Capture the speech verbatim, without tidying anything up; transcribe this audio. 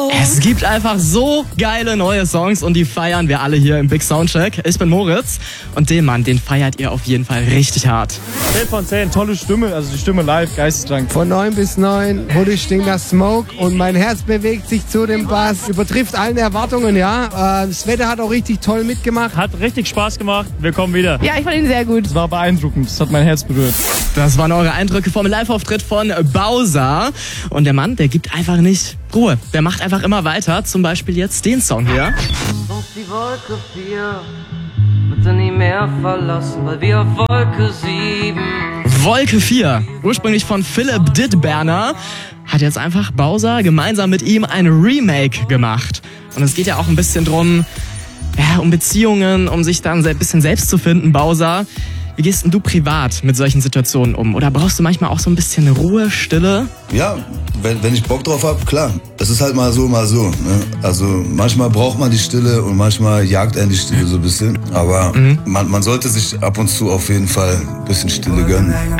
Es gibt einfach so geile neue Songs und die feiern wir alle hier im Big Soundcheck. Ich bin Moritz und den Mann, den feiert ihr auf jeden Fall richtig hart. zehn von zehn, tolle Stimme, also die Stimme live, geisteskrank. Von neun bis neun, Hoodie stinkt nach Smoke und mein Herz bewegt sich zu dem Bass. Übertrifft allen Erwartungen, ja. Das Wetter hat auch richtig toll mitgemacht. Hat richtig Spaß gemacht, wir kommen wieder. Ja, ich fand ihn sehr gut. Es war beeindruckend, das hat mein Herz berührt. Das waren eure Eindrücke vom Live-Auftritt von Bowser. Und der Mann, der gibt einfach nicht Ruhe. Der macht einfach immer weiter. Zum Beispiel jetzt den Song hier. Auf die Wolke vier wird er nie mehr verlassen, weil wir auf Wolke sieben. Wolke vier, ursprünglich von Philipp Dittberner, hat jetzt einfach Bowser gemeinsam mit ihm ein Remake gemacht. Und es geht ja auch ein bisschen drum, ja, um Beziehungen, um sich dann ein bisschen selbst zu finden, Bowser. Wie gehst denn du privat mit solchen Situationen um? Oder brauchst du manchmal auch so ein bisschen Ruhe, Stille? Ja, wenn, wenn ich Bock drauf hab, klar. Es ist halt mal so, mal so. Ne? Also manchmal braucht man die Stille und manchmal jagt einen die Stille so ein bisschen. Aber mhm. man, man sollte sich ab und zu auf jeden Fall ein bisschen Stille gönnen.